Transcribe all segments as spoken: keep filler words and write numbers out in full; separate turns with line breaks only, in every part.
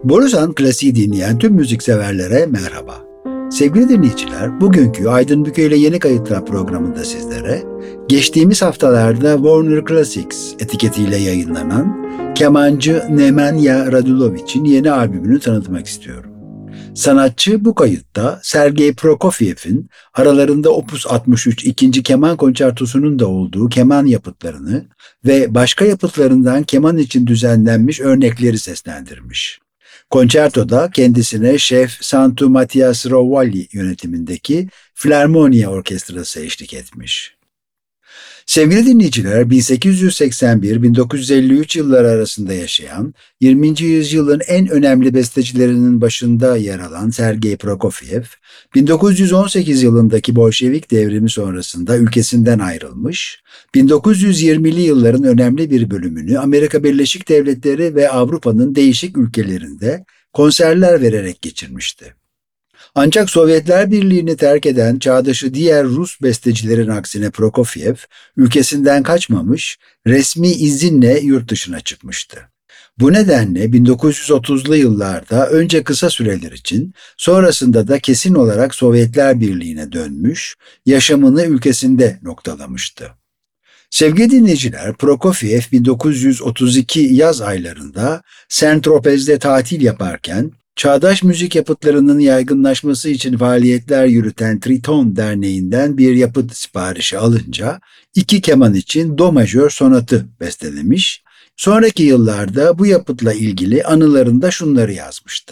Borusan klasiği dinleyen tüm müzikseverlere merhaba. Sevgili dinleyiciler, bugünkü Aydın Büke ile Yeni Kayıtlar programında sizlere geçtiğimiz haftalarda Warner Classics etiketiyle yayınlanan kemancı Nemanja Radulovic'in yeni albümünü tanıtmak istiyorum. Sanatçı bu kayıtta Sergei Prokofiev'in aralarında Opus altmış üç ikinci keman konçertosunun da olduğu keman yapıtlarını ve başka yapıtlarından keman için düzenlenmiş örnekleri seslendirmiş. Konçertoda kendisine Şef Santu Matias Rovalli yönetimindeki Filarmonia Orkestrası eşlik etmiş. Sevgili dinleyiciler, bin sekiz yüz seksen bir - bin dokuz yüz elli üç yılları arasında yaşayan, yirminci yüzyılın en önemli bestecilerinin başında yer alan Sergei Prokofiev, bin dokuz yüz on sekiz yılındaki Bolşevik devrimi sonrasında ülkesinden ayrılmış, bin dokuz yüz yirmili yılların önemli bir bölümünü Amerika Birleşik Devletleri ve Avrupa'nın değişik ülkelerinde konserler vererek geçirmişti. Ancak Sovyetler Birliği'ni terk eden çağdaşı diğer Rus bestecilerin aksine Prokofiev, ülkesinden kaçmamış, resmi izinle yurt dışına çıkmıştı. Bu nedenle bin dokuz yüz otuzlu yıllarda önce kısa süreler için, sonrasında da kesin olarak Sovyetler Birliği'ne dönmüş, yaşamını ülkesinde noktalamıştı. Sevgili dinleyiciler, Prokofiev bin dokuz yüz otuz iki yaz aylarında Saint-Tropez'de tatil yaparken, çağdaş müzik yapıtlarının yaygınlaşması için faaliyetler yürüten Triton Derneği'nden bir yapıt siparişi alınca iki keman için Do majör sonatı bestelemiş, sonraki yıllarda bu yapıtla ilgili anılarında şunları yazmıştı.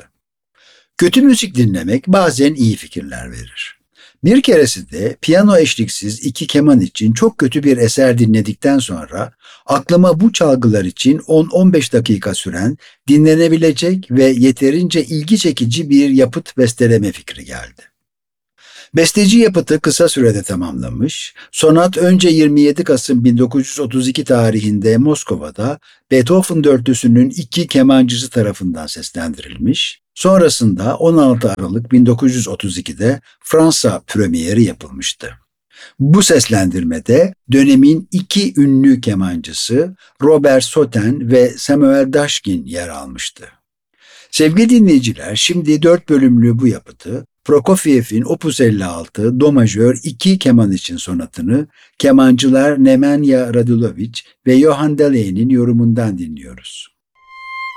Kötü müzik dinlemek bazen iyi fikirler verir. Bir keresinde piyano eşliksiz iki keman için çok kötü bir eser dinledikten sonra aklıma bu çalgılar için on on beş dakika süren, dinlenebilecek ve yeterince ilgi çekici bir yapıt besteleme fikri geldi. Besteci yapıtı kısa sürede tamamlamış, sonat önce yirmi yedi Kasım bin dokuz yüz otuz iki tarihinde Moskova'da Beethoven dörtlüsünün iki kemancısı tarafından seslendirilmiş, sonrasında on altı Aralık bin dokuz yüz otuz ikide Fransa premieri yapılmıştı. Bu seslendirmede dönemin iki ünlü kemancısı Robert Soten ve Samuel Dashkin yer almıştı. Sevgili dinleyiciler, şimdi dört bölümlü bu yapıtı Prokofiev'in Opus elli altı Do majör iki keman için sonatını kemancılar Nemanja Radulovic ve Johann Daleey'nin yorumundan dinliyoruz.